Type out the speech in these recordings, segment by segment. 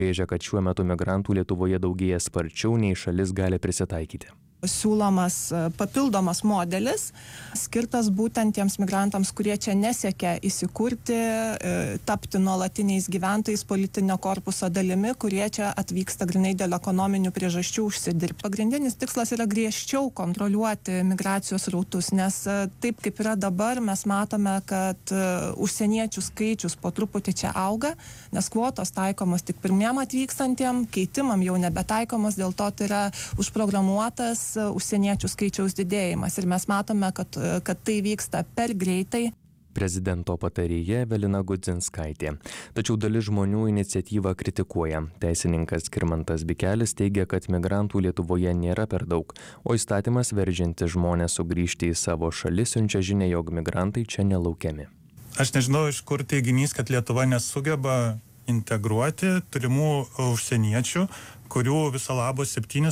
Pabrėžia, kad šiuo metu migrantų Lietuvoje daugėja sparčiau, nei šalis gali prisitaikyti. Siūlomas papildomas modelis, skirtas būtent tiems migrantams, kurie čia nesiekia įsikurti, tapti nuolatiniais gyventojais, politinio korpuso dalimi, kurie čia atvyksta grynai dėl ekonominių priežasčių užsidirbti. Pagrindinis tikslas yra griežčiau kontroliuoti migracijos rautus, nes taip kaip yra dabar, mes matome, kad užsieniečių skaičius po truputį čia auga, nes kvotos taikomos tik pirmiem atvykstantiem, keitimam jau nebetaikomos, dėl to tai yra užprogramuotas užsieniečių skaičiaus didėjimas ir mes matome, kad tai vyksta per greitai. Prezidento patarėja Evelina Gudzinskaitė. Tačiau dalis žmonių iniciatyvą kritikuoja. Teisininkas Skirmantas Bikelis teigia, kad migrantų Lietuvoje nėra per daug, o įstatymas veržiantis žmonės sugrįžti į savo šalis siunčia žinią, jog migrantai čia nelaukiami. Aš nežinau, iš kur teiginys, kad Lietuva nesugeba integruoti turimų užsieniečių, kurių viso labo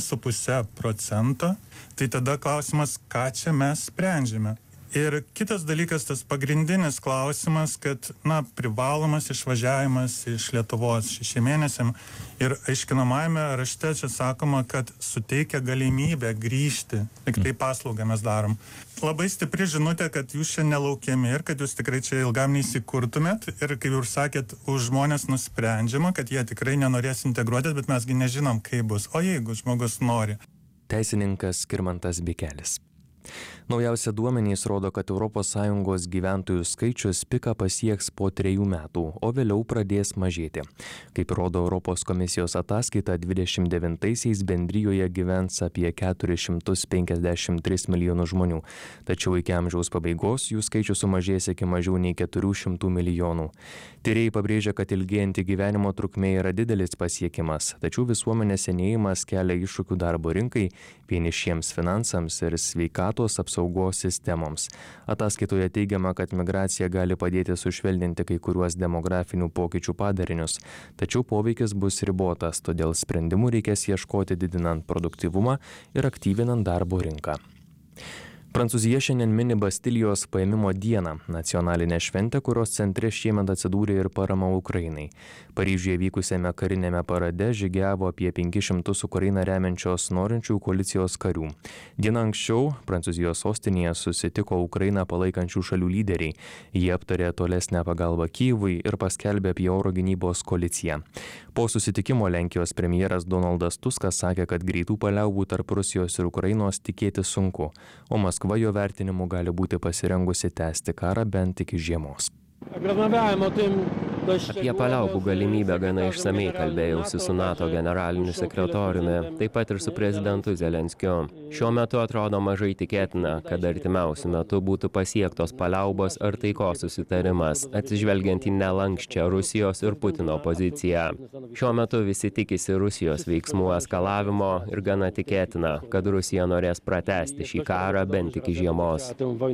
7,5%. Tai tada klausimas, ką čia mes sprendžiame. Ir kitas dalykas, tas pagrindinis klausimas, kad privalomas išvažiavimas iš Lietuvos 6 mėnesiam ir aiškinamajame rašte čia sakoma, kad suteikia galimybę grįžti, tik tai paslaugą mes darom. Labai stipri žinutė, kad jūs čia nelaukiami ir kad jūs tikrai čia ilgam neįsikurtumėt ir kaip jūs sakėt, už žmonės nusprendžiama, kad jie tikrai nenorės integruotis, bet mesgi nežinom, kaip bus. O jeigu žmogus nori? Teisininkas Skirmantas Bikelis. Naujausia duomenys rodo, kad ES gyventojų skaičius piką pasieks po 3 metų, o vėliau pradės mažėti. Kaip rodo Europos komisijos ataskaita, 29-aisiais bendrijoje gyvens apie 453 milijonų žmonių, tačiau iki amžiaus pabaigos jų skaičius sumažės iki mažiau nei 400 milijonų. Tyrėjai pabrėžia, kad ilgėjanti gyvenimo trukmė yra didelis pasiekimas, tačiau visuomenės senėjimas kelia iššūkių darbo rinkai, vienišiems finansams ir sveikatos apsaugos sistemoms. Ataskaitoje teigiama, kad migracija gali padėti sušvelninti kai kuriuos demografinių pokyčių padarinius, tačiau poveikis bus ribotas, todėl sprendimų reikės ieškoti didinant produktyvumą ir aktyvinant darbo rinką. Prancūzija šiandien mini Bastilijos paėmimo dieną, nacionalinę šventę, kurios centre šiemet atsidūrė ir parama Ukrainai. Paryžiuje vykusiame karinėme parade žygiavo apie 500 Ukrainą remiančios norinčių koalicijos karių. Dieną anksčiau Prancūzijos sostinėje susitiko Ukrainą palaikančių šalių lyderiai. Jie aptarė tolesnę pagalbą Kyjivui ir paskelbė apie oro gynybos koaliciją. Po susitikimo Lenkijos premjeras Donaldas Tuskas sakė, kad greitų paliaubų tarp Rusijos ir Ukrainos tikėti sunku, o Maskva jo vertinimu gali būti pasirengusi tęsti karą bent iki žiemos. Apie paliaubų galimybę gana išsamei kalbėjausi su NATO generaliniu sekretoriumi, taip pat ir su prezidentu Zelenskiu. Šiuo metu atrodo mažai tikėtina, kad artimiausiu metu būtų pasiektos paliaubos ar taikos susitarimas, atsižvelgiant į nelankščią Rusijos ir Putino poziciją. Šiuo metu visi tikisi Rusijos veiksmų eskalavimo ir gana tikėtina, kad Rusija norės pratęsti šį karą bent iki žiemos.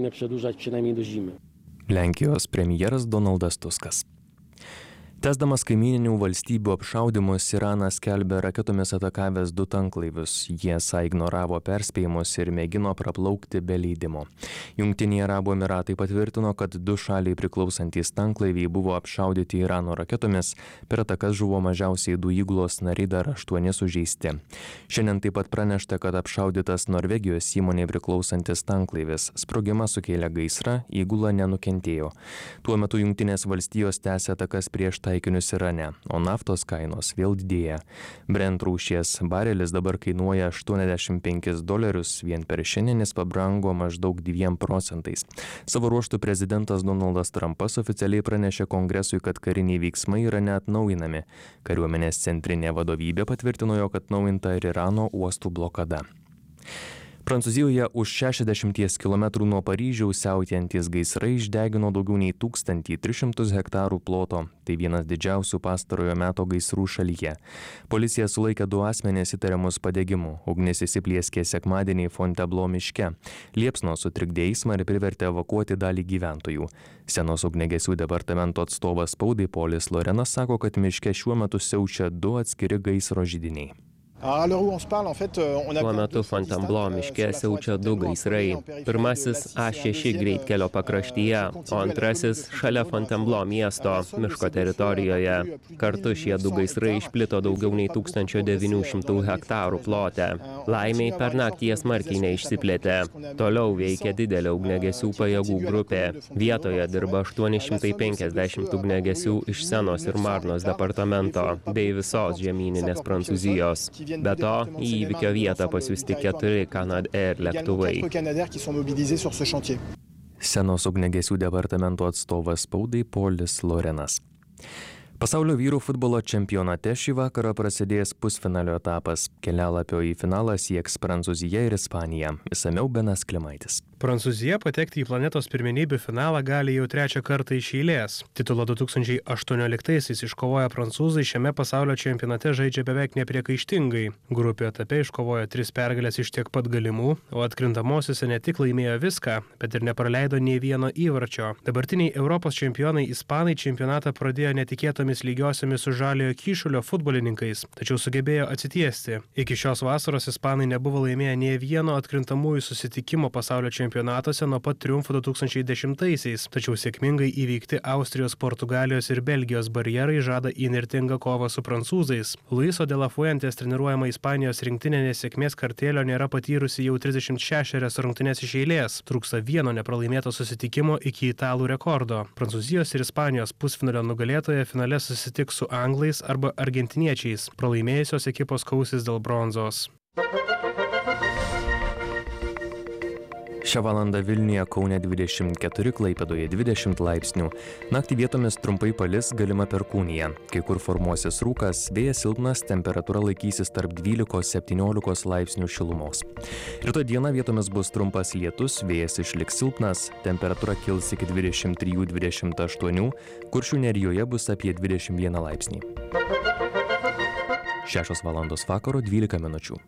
Lenkijos premjeras Donaldas Tuskas. Tęsdamas kaimyninių valstybių apšaudymus, Iranas skelbia raketomis atakavęs 2 tanklaivius. Jie esą ignoravo perspėjimus ir mėgino praplaukti be leidimo. Jungtiniai Arabų Emyratai patvirtino, kad 2 šaliai priklausantys tanklaiviai buvo apšaudyti Irano raketomis. Per atakas žuvo mažiausiai 2 įgulos nariai, dar 8 sužeisti. Šiandien taip pat pranešta, kad apšaudytas Norvegijos įmonei priklausantis tanklaivis. Sprogimas sukėlė gaisrą, įgula nenukentėjo. Tuo metu Jungtinės valstijos tęsia atakas prieš taikinius Irane, o naftos kainos vėl didėja. Brent rūšies barelis dabar kainuoja $85, vien per šiandien jis pabrango maždaug 2%. Savo ruožtu prezidentas Donaldas Trumpas oficialiai pranešė Kongresui, kad kariniai veiksmai yra neatnaujinami. Kariuomenės centrinė vadovybė patvirtino, jog atnaujinta ir Irano uostų blokada. Prancūzijoje už 60 km nuo Paryžiaus siautėjantys gaisrai išdegino daugiau nei 1300 hektarų ploto. Tai vienas didžiausių pastarojo meto gaisrų šalyje. Policija sulaikė 2 asmenys įtariamus padegimu. Ugnis įsiplieskė sekmadienį Fontainebleau miške. Liepsnos sutrikdė eismą ir privertė evakuoti dalį gyventojų. Senos ugniagesių departamento atstovas spaudai Polis Lorenas sako, kad miške šiuo metu siaučia 2 atskiri gaisro židiniai. Tuo metu Fontainebleau miške siaučia 2 gaisrai. Pirmasis A6 greitkelio pakraštyje, o antrasis šalia Fontainebleau miesto miško teritorijoje. Kartu šie 2 gaisrai išplito daugiau nei 1900 hektarų plote. Laimiai per naktį jie smarkiai neišsiplėtė. Toliau veikia didelė ugniagesių pajėgų grupė. Vietoje dirba 850 ugniagesių iš Senos ir Marnos departamento bei visos žemyninės Prancūzijos. Be to, į įvykio vietą pasiųsti 4 Canadair lėktuvai. Senos ugniagesių departamento atstovas spaudai Polis Lorenas. Pasaulio vyrų futbolo čempionate šį vakarą prasidės pusfinalio etapas. Kelialapio į finalą sieks Prancūzija ir Ispanija. Išsamiau Benas Klimaitis. Prancūzija patekti į planetos pirmenybių finalą gali jau 3 kartą iš eilės. Titulą 2018-aisiais iškovoję prancūzai šiame pasaulio čempionate žaidžia beveik nepriekaištingai. Grupių etape iškovojo 3 pergalės iš tiek pat galimų, o atkrintamosiose ne tik laimėjo viską, bet ir nepraleido nei vieno įvarčio. Dabartiniai Europos čempionai ispanai čempionatą pradėjo netikėtomis lygiosiomis su Žaliojo Kyšulio futbolininkais, tačiau sugebėjo atsitiesti. Iki šios vasaros ispanai nebuvo laimėję nei vieno atkrintamųjų susitikimo pasaulio čempionatuose nuo pat triumfo 2010-aisiais, tačiau sėkmingai įveikti Austrijos, Portugalijos ir Belgijos barjerai žada įnirtingą kovą su prancūzais. Luiso de la Fuentes treniruojama Ispanijos rinktinė nesėkmės kartėlio nėra patyrusi jau 36 rungtynes iš eilės. Trūksta vieno nepralaimėto susitikimo iki italų rekordo. Prancūzijos ir Ispanijos pusfinalio nugalėtoje finale susitiks su anglais arba argentiniečiais. Pralaimėjusios ekipos kausis dėl bronzos. Šią valandą Vilniuje, Kaune 24, Klaipėdoje 20 laipsnių. Naktį vietomis trumpai palis, galima perkūnija. Kai kur formuosis rūkas, vėjas silpnas, temperatūra laikysis tarp 12-17 laipsnių šilumos. Rytoj dieną vietomis bus trumpas lietus, vėjas išliks silpnas, temperatūra kils iki 23-28, Kuršių Nerijoje bus apie 21 laipsnį. 6 valandos vakaro 12 minučių.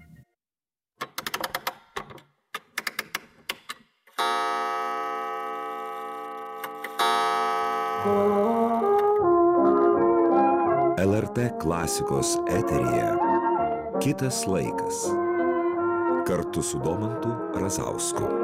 LRT klasikos eteryje Kitas laikas. Kartu su Domantu Razausku.